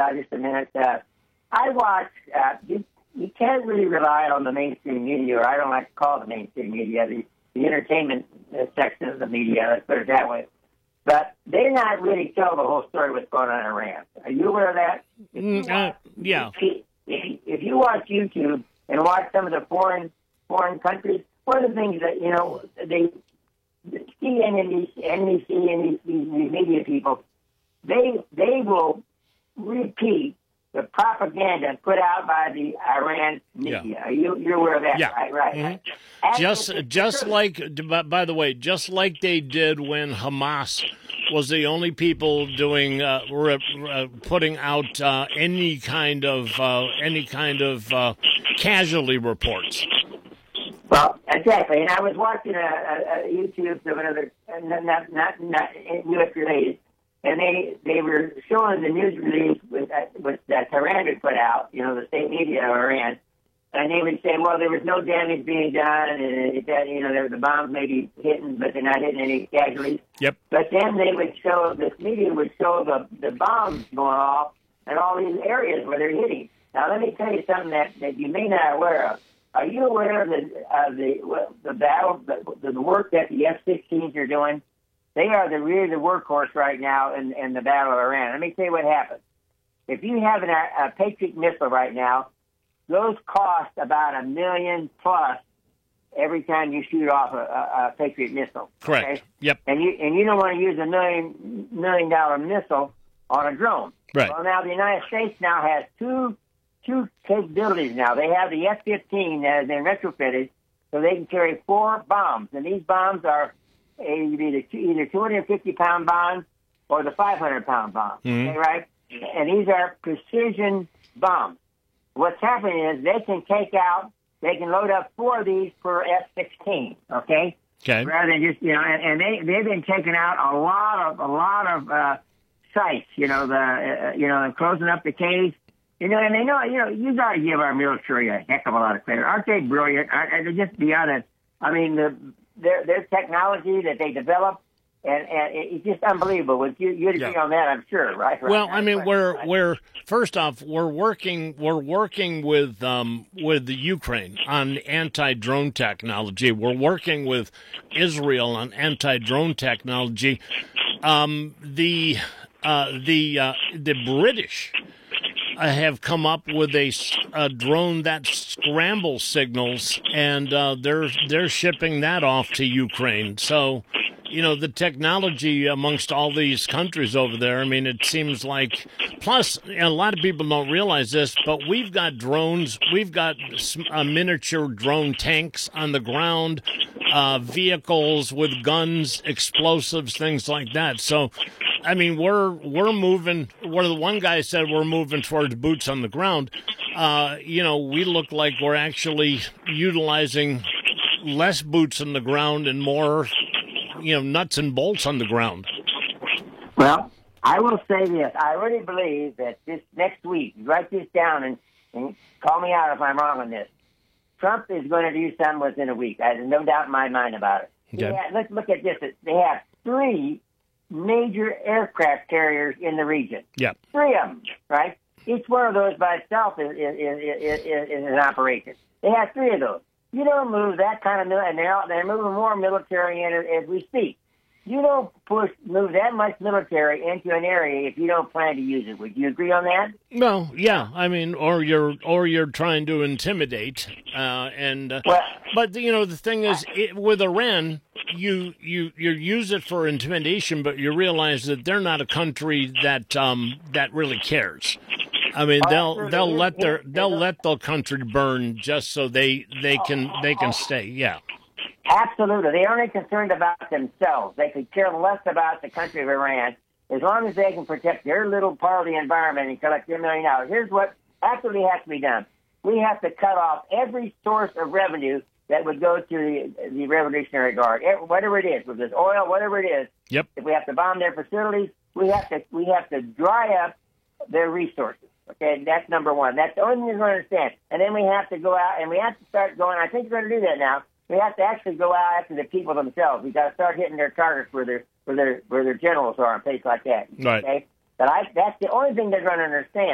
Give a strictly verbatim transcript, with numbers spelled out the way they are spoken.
uh, just a minute. Uh, I watch. Uh, you, you can't really rely on the mainstream media, or I don't like to call it the mainstream media, the, the entertainment uh, section of the media. Let's put it that way. But they're not really telling the whole story of what's going on in Iran. Are you aware of that? Mm, uh, yeah. If, if, if you watch YouTube and watch some of the foreign foreign countries, one of the things that, you know, they, C N N, N B C, and these, these, these media people, they they will repeat the propaganda put out by the Iran media. Yeah. You, you're aware of that, yeah. right? Right. Mm-hmm. Just, just like, by the way, just like they did when Hamas was the only people doing, uh, re- uh, putting out uh, any kind of, uh, any kind of uh, casualty reports. Well, exactly. And I was watching a, a, a YouTube of another, not not not, not U S related, and they they were showing the news release with that, with that Tehran had put out, you know, the state media of Iran, and they would say, well, there was no damage being done, and that, you know, there, the bombs may be hitting, but they're not hitting any casualties. Yep. But then they would show, this media would show the the bombs going off in all these areas where they're hitting. Now, let me tell you something that, that you may not be aware of. Are you aware of the uh, the the battle, the, the work that the F sixteens are doing? They are the really the workhorse right now in, in the Battle of Iran. Let me tell you what happens. If you have an, a Patriot missile right now, those cost about a million plus every time you shoot off a, a, a Patriot missile. Correct. Okay? Yep. And you and you don't want to use a million million dollar missile on a drone. Right. Well, now the United States now has two. two capabilities now. They have the F fifteen that has been retrofitted, so they can carry four bombs. And these bombs are either either two hundred fifty pound bombs or the five hundred pound bombs. Mm-hmm. Okay, right? And these are precision bombs. What's happening is they can take out, they can load up four of these per F sixteen, okay? Okay. Rather than just, you know, and, and they, they've been taking out a lot of, a lot of uh, sites, you know, the, uh, you know, and closing up the case. You know, and they know, you know, you got to give our military a heck of a lot of credit. Aren't they brilliant? They're just beyond it. I mean, the, their their technology that they develop, and, and it's just unbelievable. You you agree Yeah. on that, I'm sure, right? right Well, I mean, right, we're right. we're first off, we're working we're working with um, with the Ukraine on anti-drone technology. We're working with Israel on anti-drone technology. Um, the uh, the uh, the British uh, have come up with a, a drone that scrambles signals, and uh, they're they're shipping that off to Ukraine. So, you know, the technology amongst all these countries over there, I mean, it seems like, plus, a lot of people don't realize this, but we've got drones, we've got uh, miniature drone tanks on the ground, uh, vehicles with guns, explosives, things like that. So, I mean, we're we're moving, one of the one guy said we're moving towards boots on the ground. Uh, you know, we look like we're actually utilizing less boots on the ground and more, you know, nuts and bolts on the ground. Well, I will say this. I really believe that this next week, write this down and, and call me out if I'm wrong on this. Trump is going to do something within a week. I have no doubt in my mind about it. Okay. Have, let's look at this. They have three major aircraft carriers in the region. Yeah. Three of them, right? Each one of those by itself is, is, is, is, is an operation. They have three of those. You don't move that kind of military, and they're, they're moving more military in as we speak. You don't push move that much military into an area if you don't plan to use it. Would you agree on that? Well, yeah. I mean, or you're or you're trying to intimidate, uh, and uh, Well, but you know the thing is, it, with Iran, you you you use it for intimidation, but you realize that they're not a country that um, that really cares. I mean, they'll they'll let their they'll let the country burn just so they they can they can stay. Yeah. Absolutely. They're only concerned about themselves. They could care less about the country of Iran as long as they can protect their little part of the environment and collect their million dollars. Here's what absolutely has to be done. We have to cut off every source of revenue that would go to the, the Revolutionary Guard, whatever it is, whether it's oil, whatever it is. Yep. If we have to bomb their facilities, we have to we have to dry up their resources. Okay, that's number one. That's the only thing you're going to understand. And then we have to go out and we have to start going. I think we're going to do that now. We have to actually go out after the people themselves. We got to start hitting their targets where their where their where their generals are and places like that. Right. Okay, but I that's the only thing they're going to understand.